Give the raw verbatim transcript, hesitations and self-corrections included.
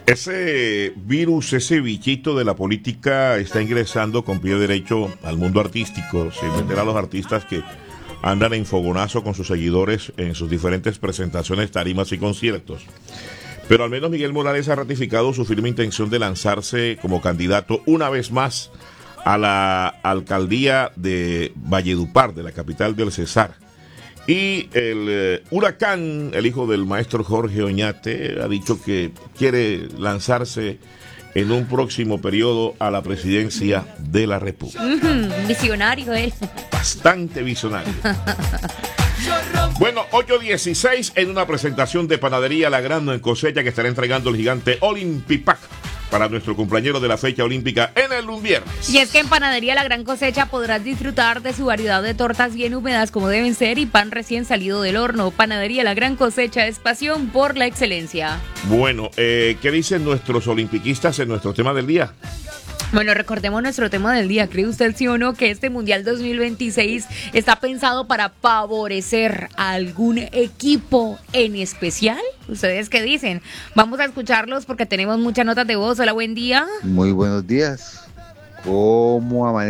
Ese virus, ese bichito de la política está ingresando con pie derecho al mundo artístico, sin meter a los artistas que andan en fogonazo con sus seguidores en sus diferentes presentaciones, tarimas y conciertos. Pero al menos Miguel Morales ha ratificado su firme intención de lanzarse como candidato una vez más a la alcaldía de Valledupar, de la capital del Cesar. Y el eh, Huracán, el hijo del maestro Jorge Oñate, ha dicho que quiere lanzarse en un próximo periodo a la presidencia de la República. Mm, visionario él. Bastante visionario. Bueno, ocho dieciséis en una presentación de Panadería La Grande en Cosecha que estará entregando el gigante Olympipack para nuestro cumpleañero de la fecha olímpica en el viernes. Y es que en Panadería La Gran Cosecha podrás disfrutar de su variedad de tortas bien húmedas como deben ser y pan recién salido del horno. Panadería La Gran Cosecha es pasión por la excelencia. Bueno, eh, ¿qué dicen nuestros olimpiquistas en nuestro tema del día? Bueno, recordemos nuestro tema del día. ¿Cree usted, sí o no, que este Mundial dos mil veintiséis está pensado para favorecer a algún equipo en especial? ¿Ustedes qué dicen? Vamos a escucharlos porque tenemos muchas notas de voz. Hola, buen día. Muy buenos días. ¿Cómo amanece?